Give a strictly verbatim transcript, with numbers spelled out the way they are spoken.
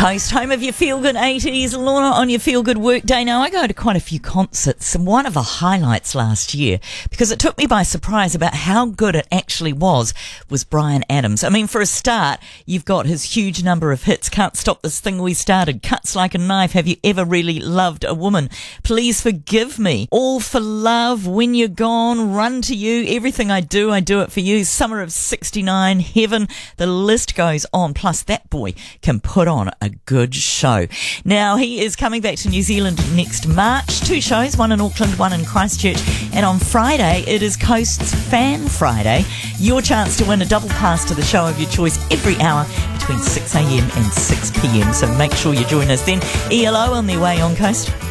Coast, home of your feel-good eighties. Lorna on your feel-good work day. Now, I go to quite a few concerts, and one of the highlights last year, because it took me by surprise about how good it actually was, was Bryan Adams. I mean, for a start, you've got his huge number of hits. Can't Stop This Thing We Started, Cuts Like a Knife, Have You Ever Really Loved a Woman, Please Forgive Me, All for Love, When You're Gone, Run to You, Everything I Do, I Do It For You, Summer of sixty-nine, Heaven. The list goes on. Plus, that boy can put on a good show. Now, he is coming back to New Zealand next March. Two shows, one in Auckland, one in Christchurch. And on Friday, it is Coast's Fan Friday. Your chance to win a double pass to the show of your choice every hour between six a.m. and six p.m. So make sure you join us then. E L O on their way on Coast.